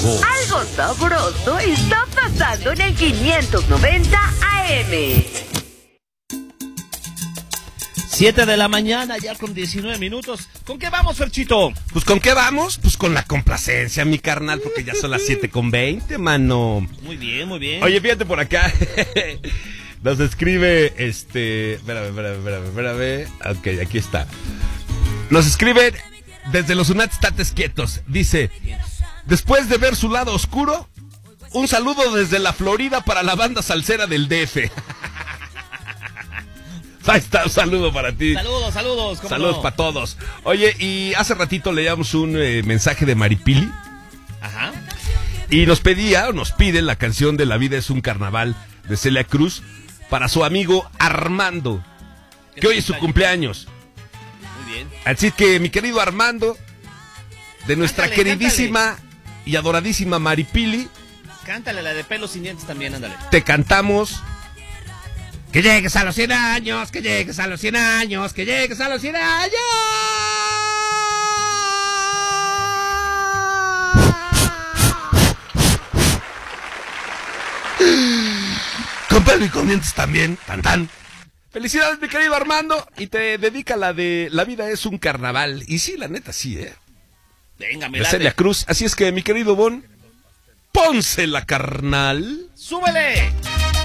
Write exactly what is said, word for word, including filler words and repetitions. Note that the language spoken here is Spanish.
Algo. Algo sabroso está pasando en el quinientos noventa A M. siete de la mañana, ya con diecinueve minutos. ¿Con qué vamos, Ferchito? Pues ¿con qué vamos? Pues con la complacencia, mi carnal, porque ya son las siete con veinte, mano. Muy bien, muy bien. Oye, fíjate por acá. Nos escribe, este... Espérame, espérame, espérame, espérame. Ok, aquí está. Nos escribe desde los Unatstates Quietos. Dice, después de ver su lado oscuro, un saludo desde la Florida para la banda salsera del D F. Ahí está, un saludo para ti. Saludos, saludos. ¿Cómo Saludos no? para todos. Oye, y hace ratito leíamos un eh, mensaje de Maripili. Ajá. Y nos pedía, o nos pide la canción de La vida es un carnaval de Celia Cruz para su amigo Armando, que hoy es su cumpleaños. Muy bien. Así que, mi querido Armando, de nuestra Cántale, queridísima cántale. y adoradísima Maripili, Cántale la de pelos sin dientes también, ándale. te cantamos... Que llegues a los cien años, que llegues a los cien años, que llegues a los cien años. Con pelo y con dientes también, tan tan. Felicidades, mi querido Armando, y te dedica la de La vida es un carnaval. Y sí, la neta sí, ¿eh? Venga, me De late. Celia Cruz. Así es que, mi querido Bon, pónsela, carnal. ¡Súbele!